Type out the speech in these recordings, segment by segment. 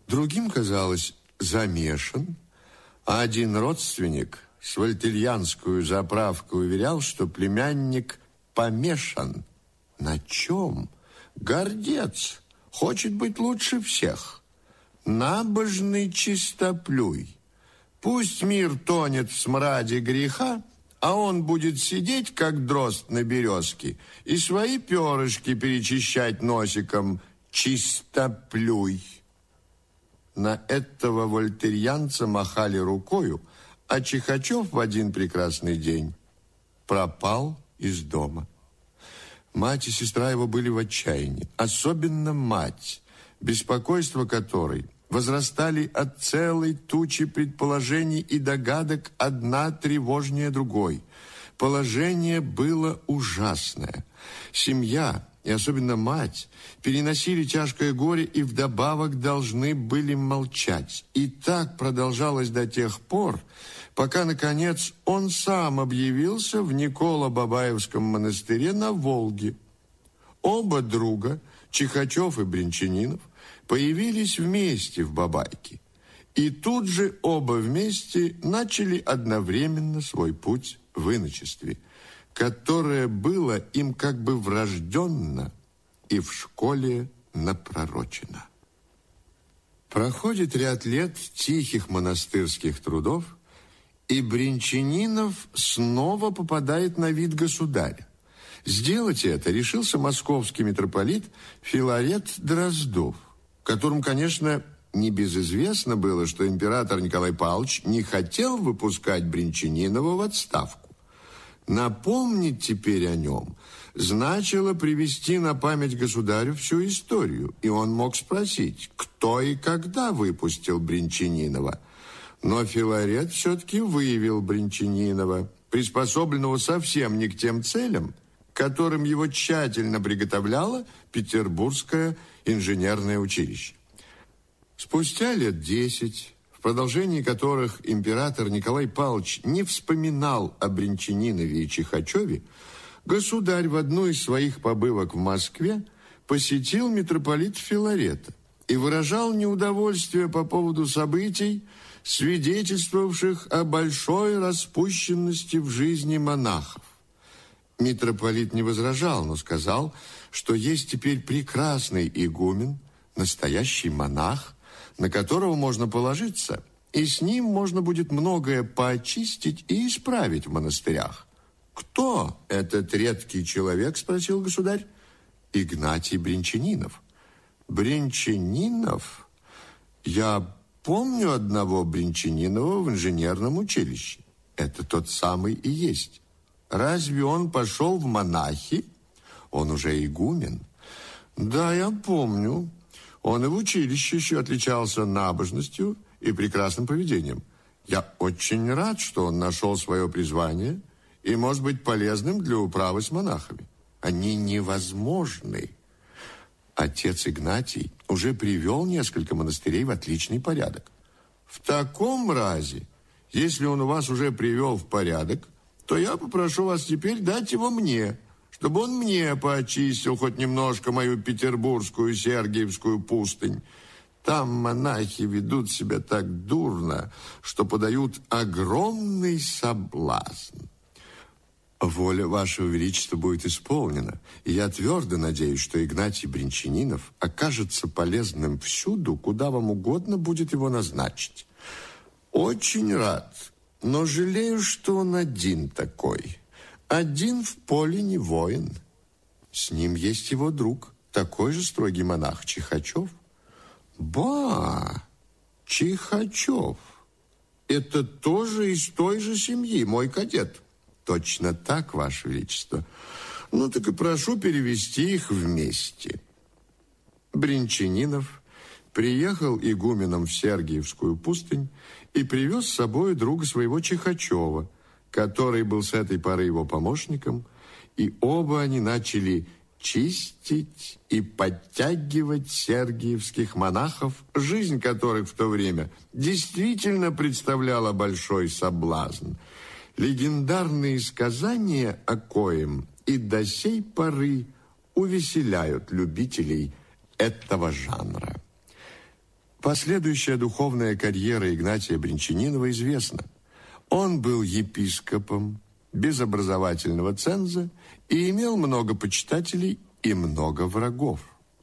Другим казалось замешан, а один родственник с вольтерьянскую заправкой уверял, что племянник помешан. На чем? Гордец, хочет быть лучше всех. Набожный чистоплюй. Пусть мир тонет в смраде греха, а он будет сидеть, как дрозд на березке, и свои перышки перечищать носиком. Чистоплюй. На этого вольтерьянца махали рукою, а Чихачев в один прекрасный день пропал из дома. Мать и сестра его были в отчаянии, особенно мать, беспокойство которой возрастали от целой тучи предположений и догадок, одна тревожнее другой. Положение было ужасное. Семья, и особенно мать, переносили тяжкое горе и вдобавок должны были молчать. И так продолжалось до тех пор, пока, наконец, он сам объявился в Николо-Бабаевском монастыре на Волге. Оба друга, Чихачев и Бринчанинов, появились вместе в Бабайке. И тут же оба вместе начали одновременно свой путь в иночестве, которое было им как бы врожденно и в школе напророчено. Проходит ряд лет тихих монастырских трудов, и Бринчанинов снова попадает на вид государя. Сделать это решился московский митрополит Филарет Дроздов, которому, конечно, небезызвестно было, что император Николай Павлович не хотел выпускать Бринчанинова в отставку. Напомнить теперь о нем значило привести на память государю всю историю, и он мог спросить, кто и когда выпустил Бринчанинова. Но Филарет все-таки выявил Бринчанинова, приспособленного совсем не к тем целям, к которым его тщательно приготовляло Петербургское инженерное училище. Спустя лет 10, в продолжении которых император Николай Павлович не вспоминал о Бринчанинове и Чихачеве, государь в одну из своих побывок в Москве посетил митрополита Филарета и выражал неудовольствие по поводу событий, свидетельствовавших о большой распущенности в жизни монахов. Митрополит не возражал, но сказал, что есть теперь прекрасный игумен, настоящий монах, на которого можно положиться, и с ним можно будет многое поочистить и исправить в монастырях. «Кто этот редкий человек?» – спросил государь. «Игнатий Бринчанинов». «Бринчанинов? Я помню одного Бринчанинова в инженерном училище. Это тот самый и есть. Разве он пошел в монахи? Он уже игумен». «Да, я помню. Он и в училище еще отличался набожностью и прекрасным поведением. Я очень рад, что он нашел свое призвание и может быть полезным для управы с монахами. Они невозможны. Отец Игнатий уже привел несколько монастырей в отличный порядок. В таком разе, если он у вас уже привел в порядок, то я попрошу вас теперь дать его мне, чтобы он мне поочистил хоть немножко мою петербургскую Сергиевскую пустынь. Там монахи ведут себя так дурно, что подают огромный соблазн. Воля Вашего Величества будет исполнена, и я твердо надеюсь, что Игнатий Бринчанинов окажется полезным всюду, куда вам угодно будет его назначить. Очень рад, но жалею, что он один такой. Один в поле не воин. С ним есть его друг, такой же строгий монах Чихачев. Ба, Чихачев. Это тоже из той же семьи, мой кадет. Точно так, Ваше Величество. Ну, так и прошу перевести их вместе. Бринчанинов приехал игуменом в Сергиевскую пустынь и привез с собой друга своего Чихачева, который был с этой поры его помощником, и оба они начали чистить и подтягивать сергиевских монахов, жизнь которых в то время действительно представляла большой соблазн. Легендарные сказания о коем и до сей поры увеселяют любителей этого жанра. Последующая духовная карьера Игнатия Бринчанинова известна. Он был епископом, без образовательного ценза и имел много почитателей и много врагов.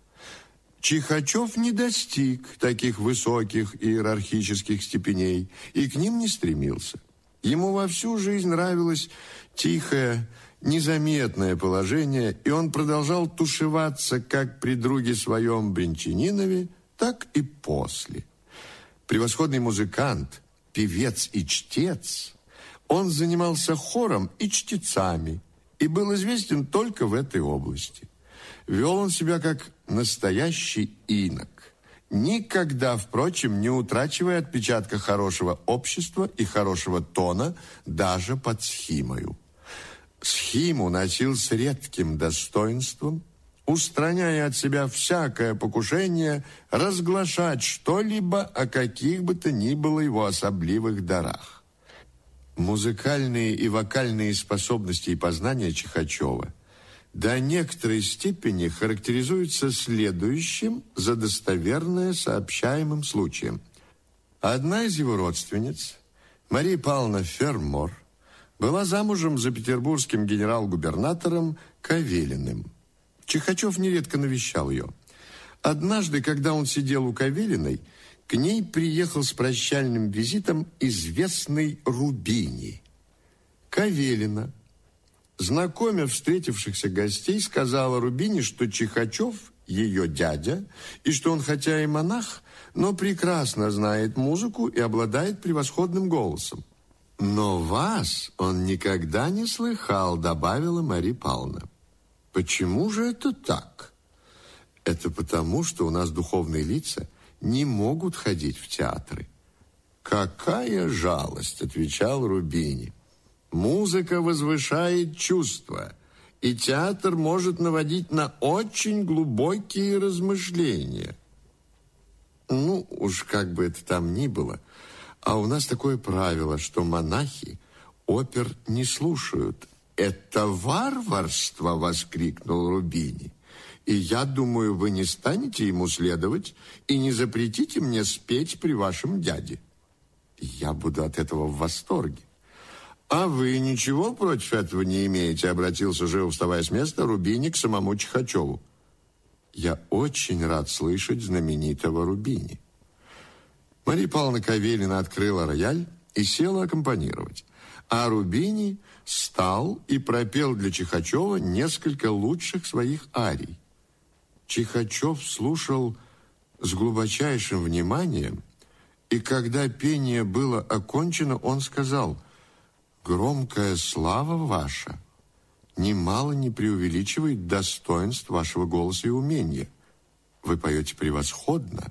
Чихачев не достиг таких высоких иерархических степеней и к ним не стремился. Ему во всю жизнь нравилось тихое, незаметное положение, и он продолжал тушеваться как при друге своем Бринчанинове, так и после. Превосходный музыкант, певец и чтец, он занимался хором и чтецами и был известен только в этой области. Вел он себя как настоящий инок, никогда, впрочем, не утрачивая отпечатка хорошего общества и хорошего тона даже под схимою. Схиму носил с редким достоинством, устраняя от себя всякое покушение разглашать что-либо о каких бы то ни было его особливых дарах. Музыкальные и вокальные способности и познания Чихачева до некоторой степени характеризуются следующим за достоверное сообщаемым случаем. Одна из его родственниц, Мария Павловна Фермор, была замужем за петербургским генерал-губернатором Кавелиным. Чихачев нередко навещал ее. Однажды, когда он сидел у Кавелиной, к ней приехал с прощальным визитом известный Рубини. Кавелина, знакомя встретившихся гостей, сказала Рубини, что Чихачев ее дядя, и что он хотя и монах, но прекрасно знает музыку и обладает превосходным голосом. «Но вас он никогда не слыхал», — добавила Мария Павловна. «Почему же это так?» «Это потому, что у нас духовные лица не могут ходить в театры». «Какая жалость», — отвечал Рубини. «Музыка возвышает чувства, и театр может наводить на очень глубокие размышления». Ну, уж как бы это там ни было, а у нас такое правило, что монахи опер не слушают. «Это варварство!» — воскликнул Рубини. «И я думаю, вы не станете ему следовать и не запретите мне спеть при вашем дяде. Я буду от этого в восторге». «А вы ничего против этого не имеете?» — обратился, живо вставая с места, Рубини к самому Чихачеву. «Я очень рад слышать знаменитого Рубини». Мария Павловна Кавелина открыла рояль и села аккомпанировать, а Рубини встал и пропел для Чихачева несколько лучших своих арий. Чихачев слушал с глубочайшим вниманием, и когда пение было окончено, он сказал: «Громкая слава ваша немало не преувеличивает достоинств вашего голоса и умения. Вы поете превосходно».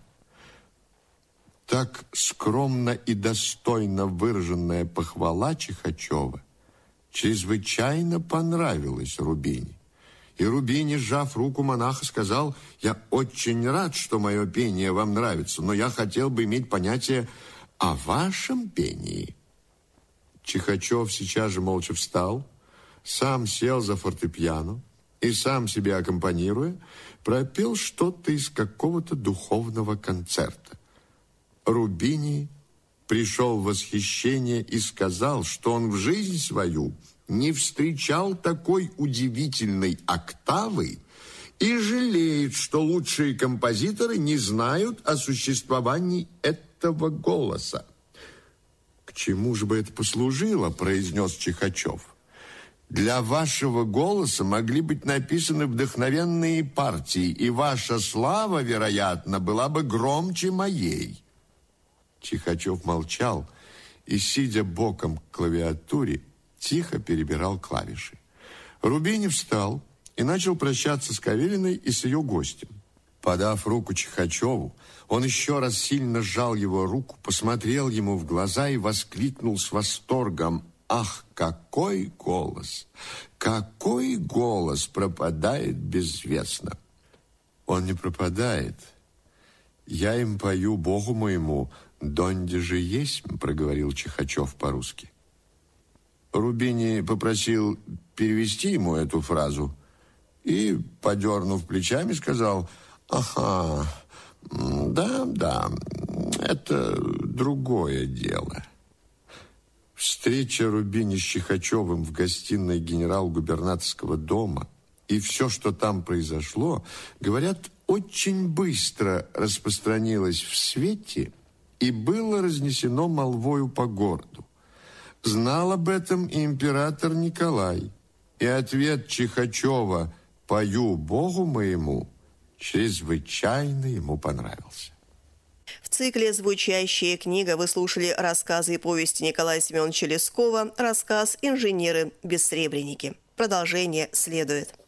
Так скромно и достойно выраженная похвала Чихачева чрезвычайно понравилась Рубини. И Рубини, сжав руку монаха, сказал: «Я очень рад, что мое пение вам нравится, но я хотел бы иметь понятие о вашем пении». Чихачев сейчас же молча встал, сам сел за фортепиано и, сам себе аккомпанируя, пропел что-то из какого-то духовного концерта. Рубини пришел в восхищение и сказал, что он в жизнь свою не встречал такой удивительной октавы и жалеет, что лучшие композиторы не знают о существовании этого голоса. «К чему же бы это послужило?» – произнес Чихачев. «Для вашего голоса могли быть написаны вдохновенные партии, и ваша слава, вероятно, была бы громче моей». Чихачев молчал и, сидя боком к клавиатуре, тихо перебирал клавиши. Рубини встал и начал прощаться с Кавелиной и с ее гостем. Подав руку Чихачеву, он еще раз сильно сжал его руку, посмотрел ему в глаза и воскликнул с восторгом: «Ах, какой голос! Какой голос пропадает безвестно!» «Он не пропадает. Я им пою, Богу моему, донде же есть», — проговорил Чихачев по-русски. Рубини попросил перевести ему эту фразу и, подернув плечами, сказал: «Ага, Да, это другое дело. Встреча Рубини с Чихачевым в гостиной генерал-губернаторского дома и все, что там произошло, говорят, очень быстро распространилось в свете и было разнесено молвою по городу. Знал об этом и император Николай, и ответ Чихачева «Пою Богу моему» чрезвычайно ему понравился. В цикле «Звучащая книга» вы слушали рассказы и повести Николая Семеновича Лескова, рассказ «Инженеры-бессребреники». Продолжение следует.